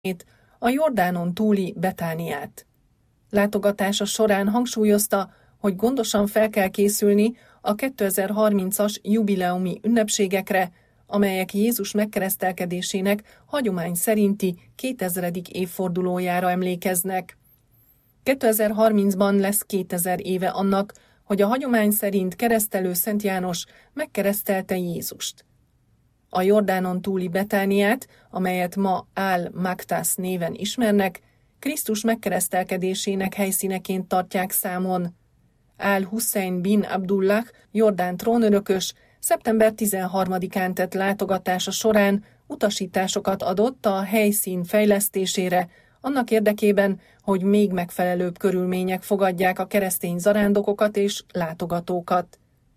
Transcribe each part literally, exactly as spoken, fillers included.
a Jordánon túli Betániát. Látogatása során hangsúlyozta, hogy gondosan fel kell készülni a kétezer-harmincas jubileumi ünnepségekre, amelyek Jézus megkeresztelkedésének hagyomány szerinti kétezredik évfordulójára emlékeznek. kétezer-harmincban lesz kétezer éve annak, hogy a hagyomány szerint keresztelő Szent János megkeresztelte Jézust. A Jordánon túli Betániát, amelyet ma Al-Maktász néven ismernek, Krisztus megkeresztelkedésének helyszíneként tartják számon. Al-Hussein bin Abdullah, Jordán trónörökös, szeptember tizenharmadikán tett látogatása során utasításokat adott a helyszín fejlesztésére, annak érdekében, hogy még megfelelőbb körülmények fogadják a keresztény zarándokokat és látogatókat.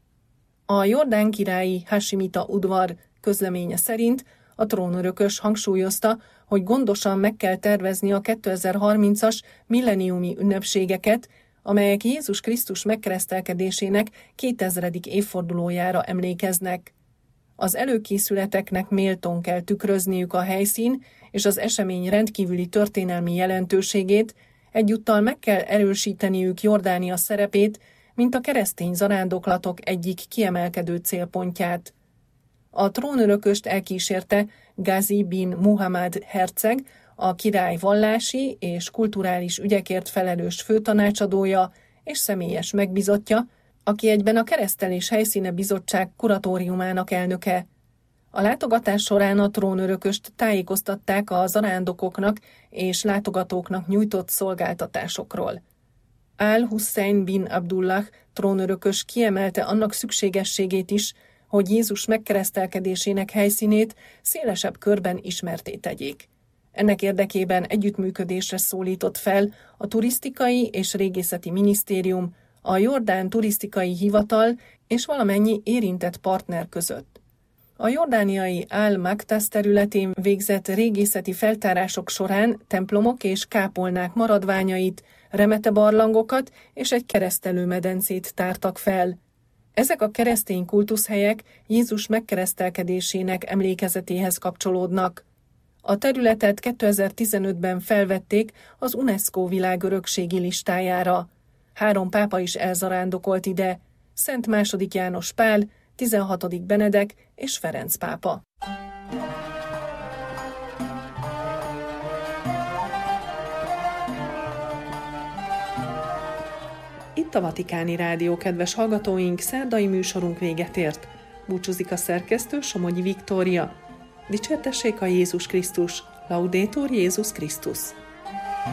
A jordán királyi Hasimita udvar közleménye szerint a trónörökös hangsúlyozta, hogy gondosan meg kell tervezni a kétezer-harmincas milleniumi ünnepségeket, amelyek Jézus Krisztus megkeresztelkedésének kétezredik évfordulójára emlékeznek. Az előkészületeknek méltón kell tükrözniük a helyszín és az esemény rendkívüli történelmi jelentőségét, egyúttal meg kell erősíteniük Jordánia szerepét, mint a keresztény zarándoklatok egyik kiemelkedő célpontját. A trónörököst elkísérte Gazi bin Muhammad herceg, a király vallási és kulturális ügyekért felelős főtanácsadója és személyes megbízottja, aki egyben a Keresztelés Helyszíne Bizottság kuratóriumának elnöke. A látogatás során a trónörököst tájékoztatták a zarándokoknak és látogatóknak nyújtott szolgáltatásokról. Al-Hussein bin Abdullah trónörökös kiemelte annak szükségességét is, hogy Jézus megkeresztelkedésének helyszínét szélesebb körben ismertté tegyék. Ennek érdekében együttműködésre szólított fel a Turisztikai és Régészeti Minisztérium, a Jordán Turisztikai Hivatal és valamennyi érintett partner között. A jordániai Al-Maktász területén végzett régészeti feltárások során templomok és kápolnák maradványait, remete barlangokat és egy keresztelőmedencét tártak fel. Ezek a keresztény kultuszhelyek Jézus megkeresztelkedésének emlékezetéhez kapcsolódnak. A területet kétezer-tizenötben felvették az UNESCO világörökségi listájára. Három pápa is elzarándokolt ide, Szent második János Pál, tizenhatodik Benedek és Ferenc pápa. Itt a Vatikáni Rádió, kedves hallgatóink, szerdai műsorunk véget ért. Búcsúzik a szerkesztő, Somogyi Viktória. Dicsértessék a Jézus Krisztus, Laudetur Jézus Krisztus!